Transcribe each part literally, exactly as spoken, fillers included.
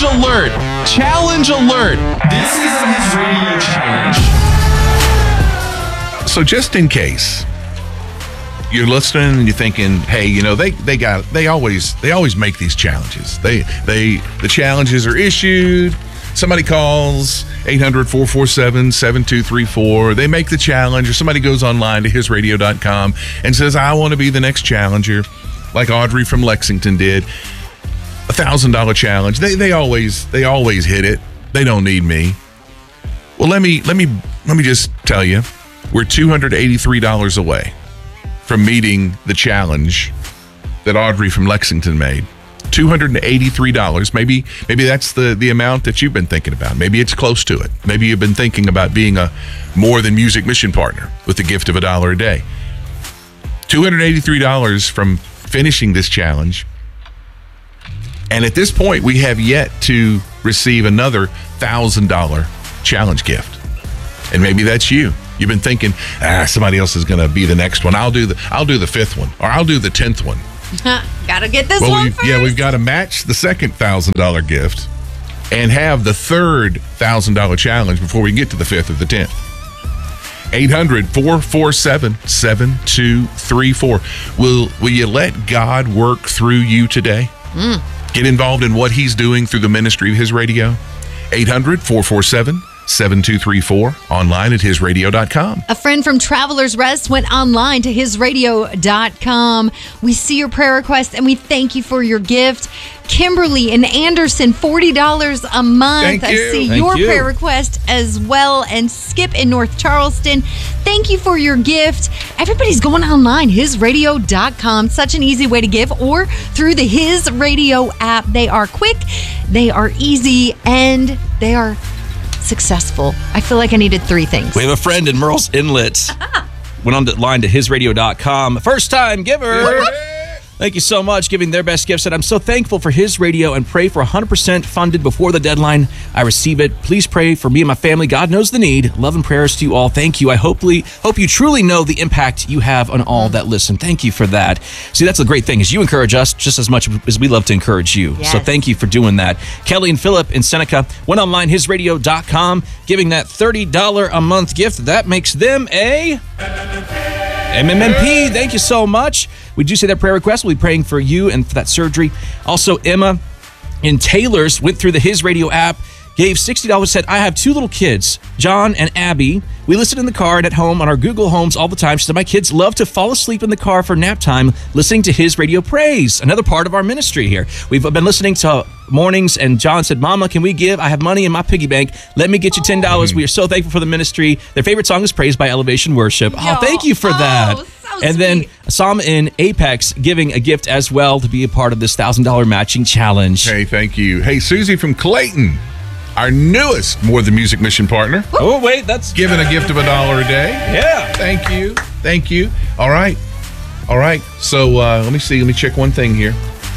Challenge alert! Challenge alert! This is his radio challenge. So just in case you're listening and you're thinking, hey, you know, they they got they always they always make these challenges. They they the challenges are issued. Somebody calls eight hundred, four four seven, seven two three four. They make the challenge, or somebody goes online to his radio dot com and says, I want to be the next challenger, like Audrey from Lexington did. A one thousand dollars challenge. They they always they always hit it. They don't need me. Well, let me let me let me just tell you, we're two hundred eighty-three dollars away from meeting the challenge that Audrey from Lexington made. two hundred eighty-three dollars. Maybe maybe that's the, the amount that you've been thinking about. Maybe it's close to it. Maybe you've been thinking about being a More Than Music mission partner with the gift of a dollar a day. two hundred eighty-three dollars from finishing this challenge. And at this point, we have yet to receive another one thousand dollars challenge gift. And maybe that's you. You've been thinking, ah, somebody else is going to be the next one. I'll do the I'll do the fifth one, or I'll do the tenth one. Gotta get this well, one we, first. Yeah, we've got to match the second one thousand dollars gift and have the third one thousand dollars challenge before we can get to the fifth or the tenth. eight hundred, four four seven, seven two three four. Will, will you let God work through you today? Mm. Get involved in what he's doing through the ministry of his radio. eight hundred, four four seven, seven two three four. Online at his radio dot com. A friend from Travelers Rest went online to his radio dot com. We see your prayer request and we thank you for your gift. Kimberly and Anderson, forty dollars a month. Thank you. I see Thank your you. prayer request as well. And Skip in North Charleston, thank you for your gift. Everybody's going online, his radio dot com. Such an easy way to give, or through the His Radio app. They are quick, they are easy, and they are successful. I feel like I needed three things. We have a friend in Merle's Inlet. Went on the line to his radio dot com. First time giver. Thank you so much. Giving their best gift. Said, I'm so thankful for His Radio and pray for one hundred percent funded before the deadline. I receive it. Please pray for me and my family. God knows the need. Love and prayers to you all. Thank you. I hopefully hope you truly know the impact you have on all that listen. Thank you for that. See, that's the great thing is you encourage us just as much as we love to encourage you. Yes. So thank you for doing that. Kelly and Philip in Seneca went online, his radio dot com, giving that thirty dollars a month gift. That makes them a M M M P. Thank you so much. We do say that prayer request. We'll be praying for you and for that surgery. Also, Emma in Taylor's went through the His Radio app, gave sixty dollars, said, I have two little kids, John and Abby. We listen in the car and at home on our Google Homes all the time. She said, my kids love to fall asleep in the car for nap time, listening to His Radio Praise, another part of our ministry here. We've been listening to mornings, and John said, Mama, can we give? I have money in my piggy bank. Let me get you ten dollars. We are so thankful for the ministry. Their favorite song is Praised by Elevation Worship. Oh, thank you for that. Oh, so and then sweet. Psalm in Apex giving a gift as well to be a part of this one thousand dollars matching challenge. Hey, thank you. Hey, Susie from Clayton, our newest More Than Music mission partner, Oh, wait, that's... giving a gift of a dollar a day. Yeah. Thank you. Thank you. All right. All right. So uh, let me see. Let me check one thing here.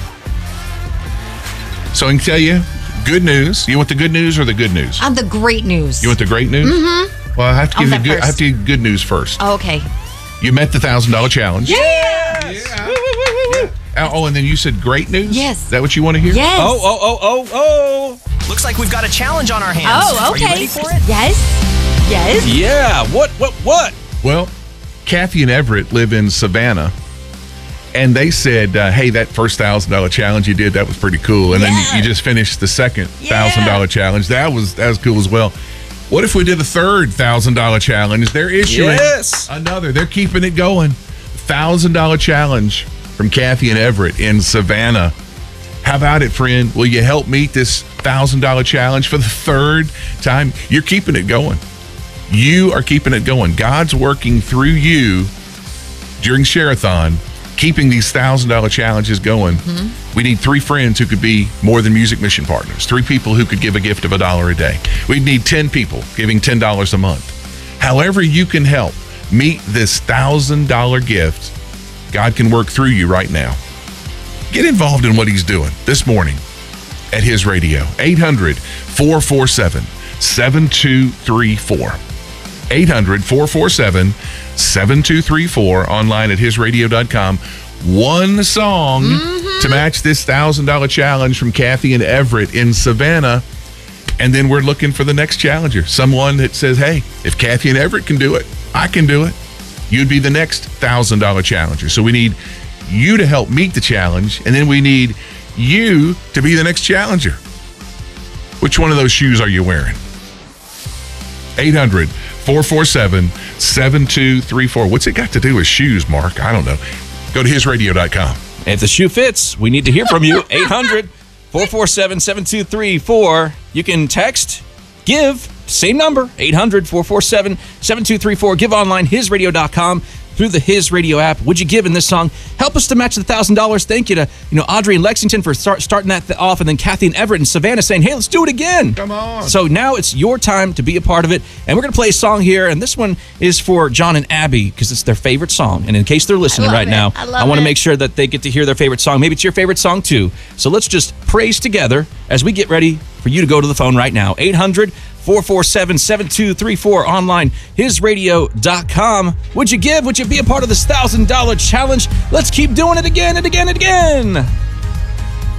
So I can tell you, good news. You want the good news or the good news? On the great news. You want the great news? Mm-hmm. Well, I have to give On you that good. I have first. to give you good news first. Oh, okay. You met the thousand dollar challenge. Yes! Yeah. Woo, woo, woo, woo. Uh, Oh, and then you said great news. Yes. Is that what you want to hear? Yes. Oh, oh, oh, oh, oh. Looks like we've got a challenge on our hands. Oh, okay. Are you ready for it? Yes. Yes. Yeah. What, what, what? Well, Kathy and Everett live in Savannah, and they said, uh, hey, that first one thousand dollars challenge you did, that was pretty cool. And then Yeah. you, you just finished the second one Yeah. thousand dollars challenge. That was that was cool as well. What if we did a third one thousand dollars challenge? They're issuing Yes. another. They're keeping it going. one thousand dollars challenge from Kathy and Everett in Savannah. How about it, friend? Will you help meet this one thousand dollars challenge for the third time? You're keeping it going. You are keeping it going. God's working through you during Share-a-thon, keeping these one thousand dollars challenges going. Mm-hmm. We need three friends who could be More Than Music mission partners, three people who could give a gift of a dollar a day. We need ten people giving ten dollars a month. However you can help meet this one thousand dollars gift, God can work through you right now. Get involved in what he's doing this morning at his radio. eight hundred, four four seven, seven two three four. eight hundred, four four seven, seven two three four. Online at his radio dot com. one song Mm-hmm. to match this one thousand dollars challenge from Kathy and Everett in Savannah. And then we're looking for the next challenger. Someone that says, hey, if Kathy and Everett can do it, I can do it. You'd be the next one thousand dollars challenger. So we need you to help meet the challenge, and then we need you to be the next challenger. Which one of those shoes are you wearing? eight hundred, four four seven, seven two three four. What's it got to do with shoes, Mark? I don't know. Go to his radio dot com. If the shoe fits, we need to hear from you. eight hundred, four four seven, seven two three four. You can text, give, same number, eight hundred, four four seven, seven two three four. Give online, his radio dot com. Through the His Radio app. Would you give in this song? Help us to match the one thousand dollars. Thank you to you know Audrey in Lexington for start, starting that th- off, and then Kathy and Everett in Savannah saying, hey, let's do it again. Come on. So now it's your time to be a part of it, and we're going to play a song here, and this one is for John and Abby because it's their favorite song, and in case they're listening love right it. now, I love want to it. make sure that they get to hear their favorite song. Maybe it's your favorite song too. So let's just praise together as we get ready for you to go to the phone right now. eight hundred, four four seven, seven two three four. Online, his radio dot com. Would you give? Would you be a part of this one thousand dollars challenge? Let's keep doing it again and again and again.